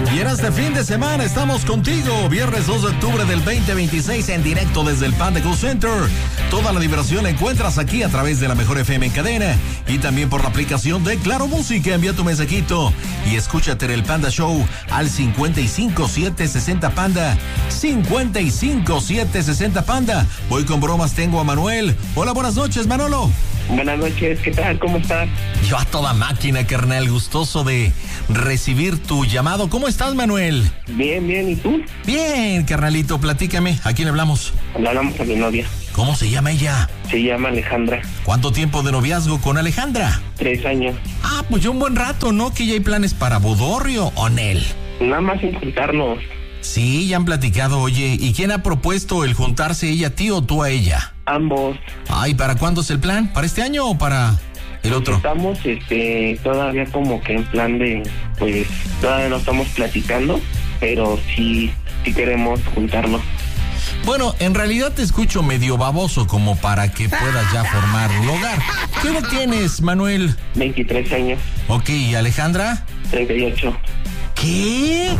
Y en este fin de semana estamos contigo, viernes 2 de octubre del 2026 en directo desde el Panda Cool Center. Toda la diversión la encuentras aquí a través de la Mejor FM en cadena y también por la aplicación de Claro Música. Envía tu mensajito y escúchate en el Panda Show al 55760 Panda. 55760 Panda. Voy con bromas, tengo a Manuel. Hola, buenas noches, Manolo. Buenas noches, ¿qué tal? ¿Cómo estás? Yo a toda máquina, carnal, gustoso de recibir tu llamado. ¿Cómo estás, Manuel? Bien, bien, ¿y tú? Bien, carnalito, platícame, ¿a quién le hablamos? Le hablamos a mi novia. ¿Cómo se llama ella? Se llama Alejandra. ¿Cuánto tiempo de noviazgo con Alejandra? 3 años. Ah, pues ya un buen rato, ¿no? Que ya hay planes para Bodorrio o Nel. Nada más juntarnos. Sí, ya han platicado, oye, ¿y quién ha propuesto el juntarse, ella a ti o tú a ella? Ambos. Ay, ¿para cuándo es el plan? ¿Para este año o para el otro? Estamos todavía como que en plan de, pues, todavía no estamos platicando, pero sí queremos juntarnos. Bueno, en realidad te escucho medio baboso como para que puedas ya formar un hogar. ¿Qué edad tienes, Manuel? 23 años. Ok, ¿y Alejandra? 38. ¿Qué?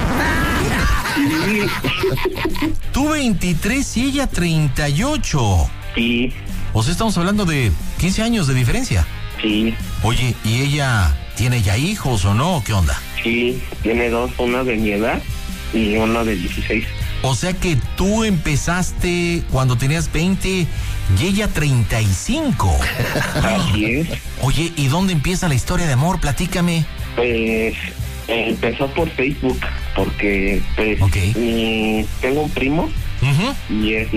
Tú 23 y ella 38. Sí. O sea, estamos hablando de 15 años de diferencia. Sí. Oye, ¿y ella tiene ya hijos o no? ¿Qué onda? Sí, tiene 2, uno de mi edad y uno de 16. O sea que tú empezaste cuando tenías 20 y ella 35. Así es. Oye, ¿y dónde empieza la historia de amor? Platícame. Pues empezó por Facebook, porque pues tengo un primo. Uh-huh. Y es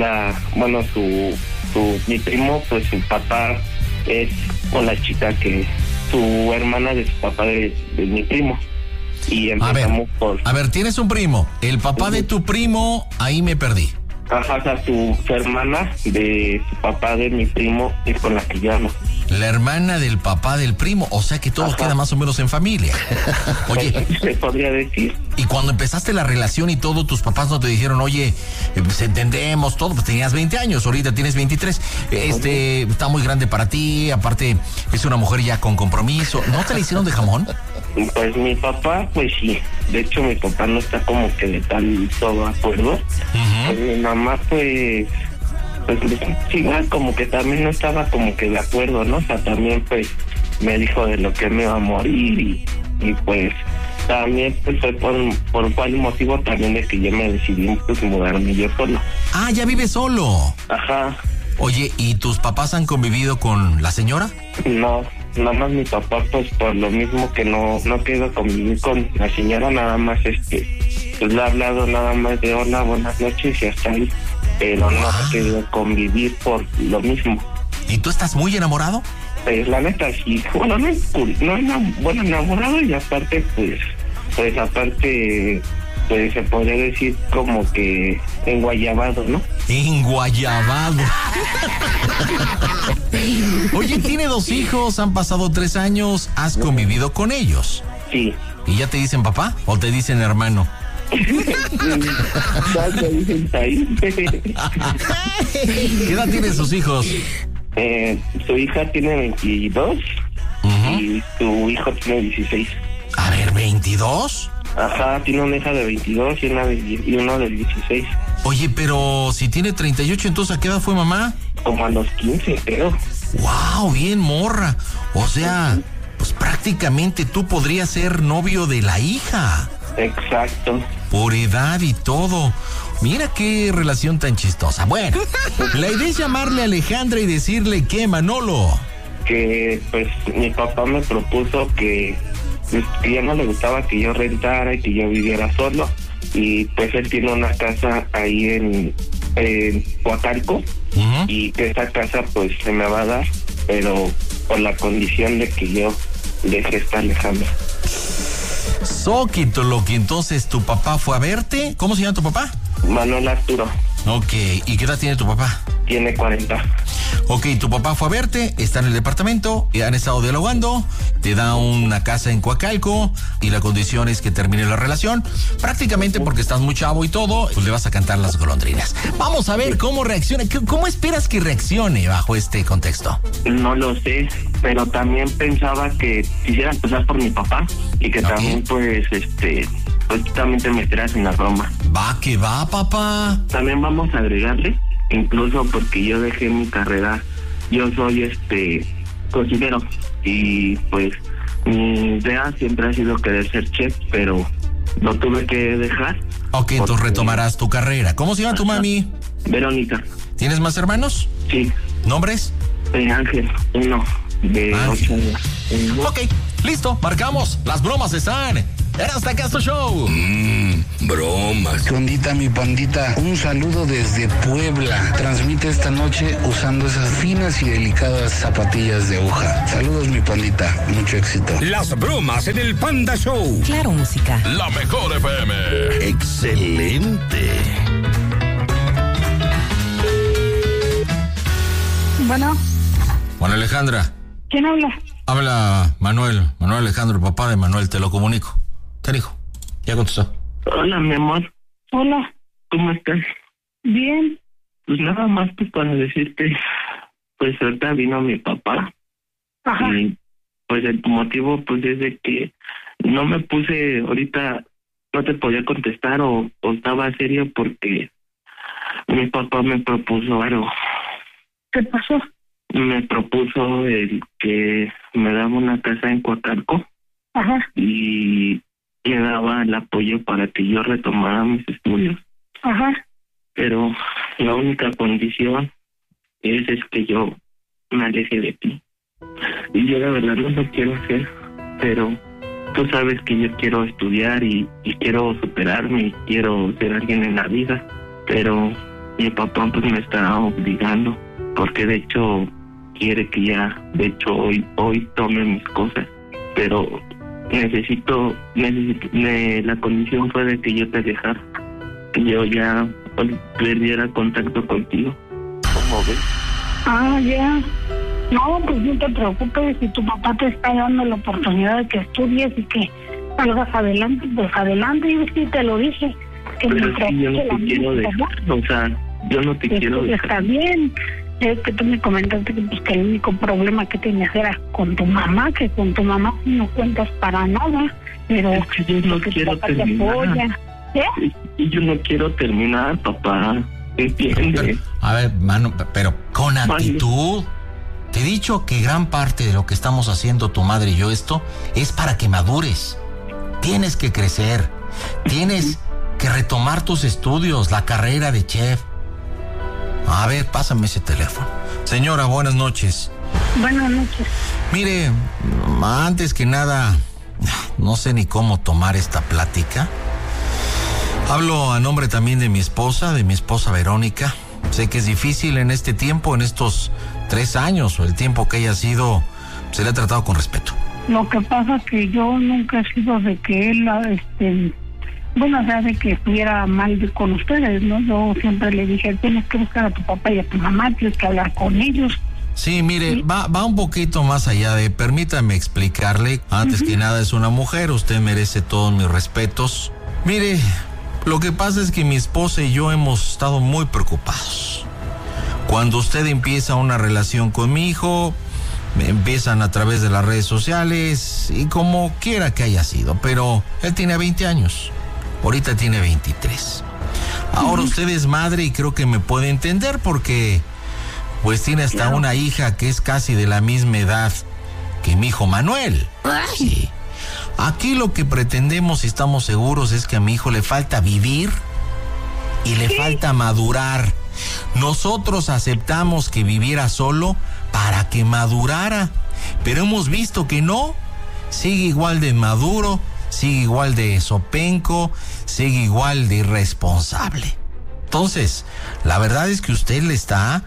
mi primo, pues su papá es con la chica que su hermana de su papá de mi primo. Y empezamos A ver, tienes un primo. El papá de tu primo, ahí me perdí. Ajá, o sea, su hermana de su papá de mi primo es con la que yo amo. La hermana del papá del primo, o sea que todo queda más o menos en familia. Oye, se podría decir. Y cuando empezaste la relación y todo, tus papás no te dijeron, oye, pues entendemos todo, pues tenías 20 años, ahorita tienes 23, está muy grande para ti, aparte es una mujer ya con compromiso, ¿no te la hicieron de jamón? Pues mi papá, pues sí, de hecho mi papá no está como que de tal todo acuerdo. Uh-huh. Pues mi mamá, pues igual como que también no estaba como que de acuerdo, ¿no? O sea, también pues me dijo de lo que me iba a morir y pues también pues fue por cuál motivo también de que yo me decidí pues mudarme yo solo. Ah, ya vives solo. Ajá. Oye, ¿y tus papás han convivido con la señora? No, nada más mi papá pues por lo mismo que no quiero convivir con la señora, nada más pues le ha hablado nada más de hola, buenas noches y hasta ahí. Pero no ha querido convivir por lo mismo. ¿Y tú estás muy enamorado? Pues la neta sí, bueno, bueno, enamorado y aparte pues se podría decir como que enguayabado, ¿no? Enguayabado. Oye, tiene 2 hijos, han pasado 3 años, ¿has convivido con ellos? Sí. ¿Y ya te dicen papá o te dicen hermano? ¿Qué edad tienen sus hijos? Su hija tiene 22 y su hijo tiene 16. A ver, ¿22? Ajá, tiene una hija de 22 y uno de 16. Oye, pero si tiene 38, entonces ¿a qué edad fue mamá? Como a los 15, creo. ¡Wow! Bien morra. O sea, pues prácticamente tú podrías ser novio de la hija. Exacto. Por edad y todo. Mira qué relación tan chistosa. Bueno, la idea es llamarle a Alejandra y decirle que, Manolo. Que pues mi papá me propuso que ya no le gustaba que yo rentara y que yo viviera solo. Y pues él tiene una casa ahí en Coacalco. Uh-huh. Y que esa casa pues se me va a dar, pero por la condición de que yo deje esta Alejandra. Soquito, lo que entonces tu papá fue a verte. ¿Cómo se llama tu papá? Manuel Arturo. Ok, ¿y qué edad tiene tu papá? Tiene 40. Ok, tu papá fue a verte, está en el departamento, y han estado dialogando, te da una casa en Coacalco y la condición es que termine la relación, prácticamente porque estás muy chavo y todo, pues le vas a cantar las golondrinas. Vamos a ver cómo reacciona, ¿cómo esperas que reaccione bajo este contexto? No lo sé, pero también pensaba que quisiera empezar por mi papá y que también pues pues tú también te meterás en la broma. Va que va, papá. También vamos a agregarle, incluso porque yo dejé mi carrera, yo soy cocinero y pues mi idea siempre ha sido querer ser chef, pero lo tuve que dejar. Ok, entonces retomarás tu carrera. ¿Cómo se llama tu mami? Verónica. ¿Tienes más hermanos? Sí. ¿Nombres? Ángel, uno de 8 años. Ok, listo, marcamos. Las bromas están. Era hasta acá tu show. Bromas. ¿Qué ondita, mi pandita? Un saludo desde Puebla. Transmite esta noche usando esas finas y delicadas zapatillas de aguja. Saludos, mi pandita. Mucho éxito. Las bromas en el Panda Show. Claro, música. La mejor FM. Excelente. Bueno, Alejandra. ¿quién habla? Habla Manuel Alejandro, el papá de Manuel, te lo comunico. ¿Qué dijo? Ya contestó. Hola, mi amor. Hola, ¿Cómo estás? bien. Pues nada más pues para decirte, pues ahorita vino mi papá. Ajá. Y pues el motivo pues es de que no me puse ahorita, no te podía contestar o estaba serio porque mi papá me propuso algo. ¿Qué pasó? Me propuso el que me daba una casa en Coacalco Ajá, y me daba el apoyo para que yo retomara mis estudios. ajá. Pero la única condición es que yo me aleje de ti. Y yo la verdad no lo quiero hacer, pero tú sabes que yo quiero estudiar y quiero superarme y quiero ser alguien en la vida. Pero mi papá pues me está obligando, porque de hecho quiere que ya, de hecho hoy tome mis cosas. Pero necesito la condición fue de que yo te dejara, que yo ya perdiera contacto contigo. ¿Cómo ves? Ah, ya. No, pues no te preocupes, si tu papá te está dando la oportunidad de que estudies y que salgas adelante, pues adelante, yo sí te lo dije. Que Pero mientras sí, yo no que la te quiero música, dejar, o sea, yo no te quiero pues, dejar. está bien. Es que tú me comentaste que, pues, que el único problema que tenías era con tu mamá, que con tu mamá no cuentas para nada, pero Es que yo no que tu quiero papá te terminar. apoya. ¿Eh? Y yo no quiero terminar, papá. ¿Entiendes? A ver, mano, pero con Vale. actitud. Te he dicho que gran parte de lo que estamos haciendo tu madre y yo esto es para que madures. Tienes que crecer. Tienes que retomar tus estudios, la carrera de chef. A ver, pásame ese teléfono. Señora, buenas noches. Buenas noches. Mire, antes que nada, no sé ni cómo tomar esta plática. Hablo a nombre también de mi esposa Verónica. Sé que es difícil en este tiempo, en estos 3 años o el tiempo que haya sido, se le ha tratado con respeto. Lo que pasa es que yo nunca he sido de que él, bueno, o sea, de que estuviera mal con ustedes, ¿no? Yo siempre le dije, tienes que buscar a tu papá y a tu mamá, tienes que hablar con ellos. Sí, mire, va un poquito más allá de, permítame explicarle, antes que nada es una mujer, usted merece todos mis respetos. Mire, lo que pasa es que mi esposa y yo hemos estado muy preocupados. Cuando usted empieza una relación con mi hijo, empiezan a través de las redes sociales y como quiera que haya sido, pero él tiene 20 años, ahorita tiene 23. Ahora usted es madre y creo que me puede entender porque pues tiene hasta una hija que es casi de la misma edad que mi hijo Manuel. Sí. Aquí lo que pretendemos y estamos seguros es que a mi hijo le falta vivir y le falta madurar. Nosotros aceptamos que viviera solo para que madurara, pero hemos visto que no, sigue igual de maduro, sigue igual de sopenco, sigue igual de irresponsable. Entonces, la verdad es que usted le está,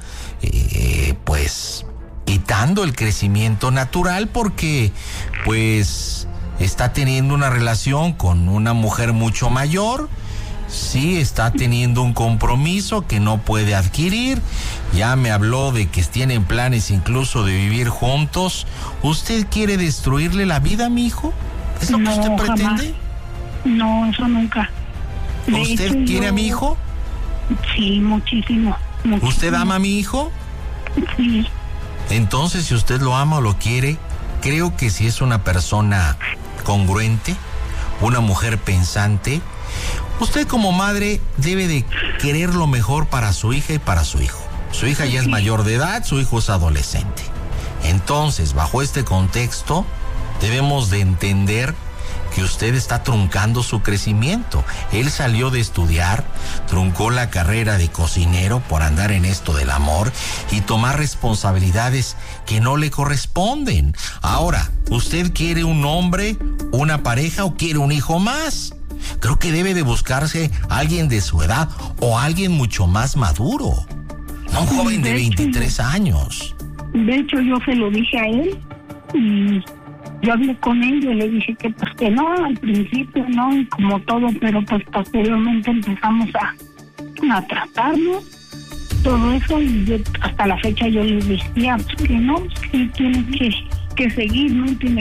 pues, quitando el crecimiento natural porque, pues, está teniendo una relación con una mujer mucho mayor. Sí, está teniendo un compromiso que no puede adquirir. Ya me habló de que tienen planes incluso de vivir juntos. ¿Usted quiere destruirle la vida a mi hijo? ¿Es lo que usted pretende? Jamás. No, eso nunca. De ¿Usted hecho, quiere a mi hijo? Sí, muchísimo. ¿Usted ama a mi hijo? Sí. Entonces, si usted lo ama o lo quiere, creo que si es una persona congruente, una mujer pensante. Usted como madre debe de querer lo mejor para su hija y para su hijo. Su hija ya es mayor de edad, su hijo es adolescente. Entonces, bajo este contexto, debemos de entender que usted está truncando su crecimiento. Él salió de estudiar, truncó la carrera de cocinero por andar en esto del amor y tomar responsabilidades que no le corresponden. Ahora, ¿usted quiere un hombre, una pareja o quiere un hijo más? Creo que debe de buscarse alguien de su edad o alguien mucho más maduro. No un joven de 23 años. De hecho, yo se lo dije a él y yo hablé con él y le dije que pues que no, al principio no, y como todo, pero pues posteriormente empezamos a tratarnos, todo eso, y yo, hasta la fecha yo les decía pues, que no, que tiene que seguir, ¿no? Tiene